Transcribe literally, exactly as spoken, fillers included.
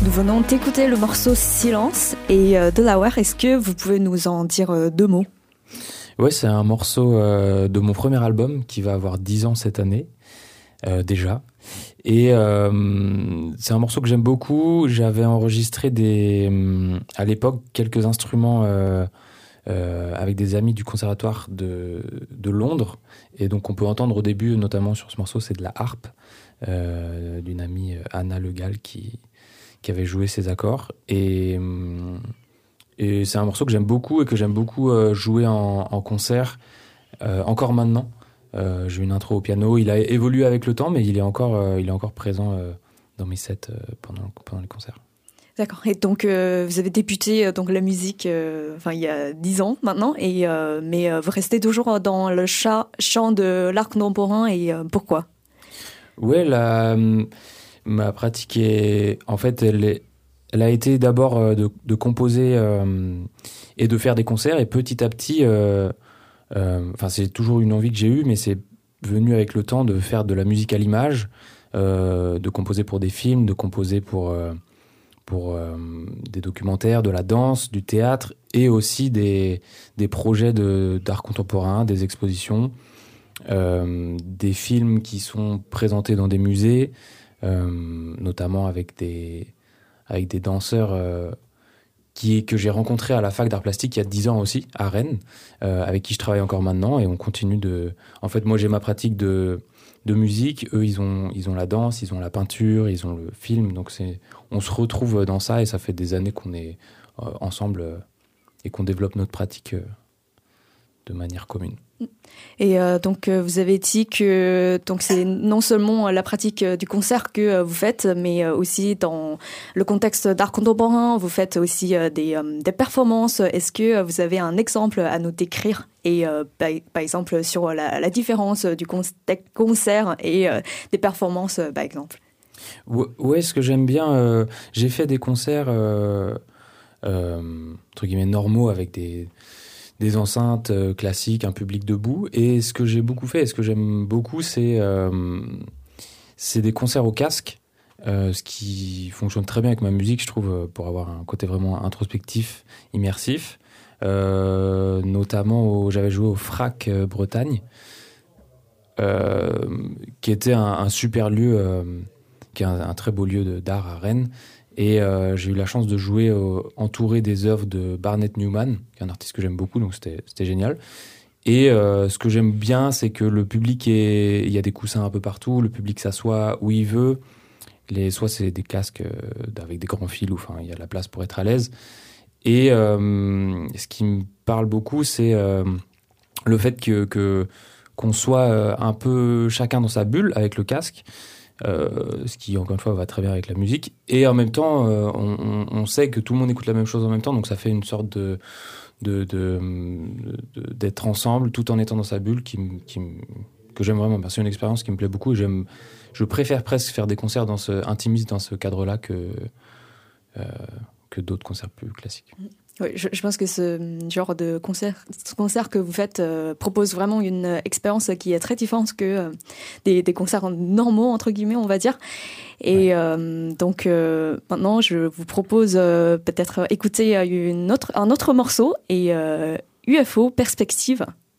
Nous venons d'écouter le morceau Silence et euh, Delaware. Est-ce que vous pouvez nous en dire euh, deux mots ? Ouais, c'est un morceau euh, de mon premier album qui va avoir dix ans cette année, euh, déjà. Et euh, c'est un morceau que j'aime beaucoup. J'avais enregistré des, à l'époque quelques instruments euh, euh, avec des amis du conservatoire de, de Londres. Et donc on peut entendre au début, notamment sur ce morceau, c'est de la harpe euh, d'une amie, Anna Legal, qui, qui avait joué ces accords. Et, et c'est un morceau que j'aime beaucoup et que j'aime beaucoup euh, jouer en, en concert, euh, encore maintenant. Euh, j'ai une intro au piano, il a évolué avec le temps, mais il est encore, euh, il est encore présent euh, dans mes sets euh, pendant, pendant les concerts. D'accord. Et donc, euh, vous avez débuté euh, donc la musique, euh, enfin il y a dix ans maintenant, et euh, mais euh, vous restez toujours dans le cha- chant de l'art contemporain. Et euh, pourquoi ? Ouais, la, ma pratique est, en fait, elle, est, elle a été d'abord de, de composer euh, et de faire des concerts, et petit à petit. Euh, Enfin, euh, c'est toujours une envie que j'ai eue, mais c'est venu avec le temps de faire de la musique à l'image, euh, de composer pour des films, de composer pour, euh, pour euh, des documentaires, de la danse, du théâtre, et aussi des, des projets de, d'art contemporain, des expositions, euh, des films qui sont présentés dans des musées, euh, notamment avec des, avec des danseurs euh, Qui, que j'ai rencontré à la fac d'art plastique il y a dix ans aussi, à Rennes, euh, avec qui je travaille encore maintenant, et on continue de... En fait, moi, j'ai ma pratique de, de musique, eux, ils ont, ils ont la danse, ils ont la peinture, ils ont le film, donc c'est, on se retrouve dans ça, et ça fait des années qu'on est euh, ensemble euh, et qu'on développe notre pratique euh, de manière commune. Et euh, donc euh, vous avez dit que donc c'est non seulement la pratique du concert que euh, vous faites, mais euh, aussi dans le contexte d'art contemporain, vous faites aussi euh, des, euh, des performances. Est-ce que vous avez un exemple à nous décrire ? Et euh, par, par exemple sur la, la différence du con- concert et euh, des performances, par exemple. Ouais, ce que j'aime bien, euh, j'ai fait des concerts euh, euh, entre guillemets normaux avec des des enceintes euh, classiques, un public debout. Et ce que j'ai beaucoup fait, et ce que j'aime beaucoup, c'est, euh, c'est des concerts au casque, euh, ce qui fonctionne très bien avec ma musique, je trouve, pour avoir un côté vraiment introspectif, immersif. Euh, notamment, au, j'avais joué au Frac euh, Bretagne, euh, qui était un, un super lieu, euh, qui est un, un très beau lieu de, d'art à Rennes. Et euh, j'ai eu la chance de jouer euh, entouré des œuvres de Barnett Newman, qui est un artiste que j'aime beaucoup, donc c'était, c'était génial. Et euh, ce que j'aime bien, c'est que le public est... Il y a des coussins un peu partout, le public s'assoit où il veut. Les... Soit c'est des casques euh, avec des grands fils, ou enfin, il y a de la place pour être à l'aise. Et euh, ce qui me parle beaucoup, c'est euh, le fait que, que, qu'on soit euh, un peu chacun dans sa bulle avec le casque. Euh, ce qui, encore une fois, va très bien avec la musique. Et en même temps, euh, on, on sait que tout le monde écoute la même chose en même temps, donc ça fait une sorte de, de, de, de d'être ensemble tout en étant dans sa bulle, qui, qui, que j'aime vraiment. C'est une expérience qui me plaît beaucoup. Et j'aime, je préfère presque faire des concerts dans ce, intimistes dans ce cadre-là que, euh, que d'autres concerts plus classiques. Oui, je, je pense que ce genre de concert, ce concert que vous faites euh, propose vraiment une expérience qui est très différente que euh, des, des concerts normaux, entre guillemets, on va dire. Et ouais. euh, donc euh, maintenant, je vous propose euh, peut-être écouter une autre, un autre morceau, et euh, U F O Perspective.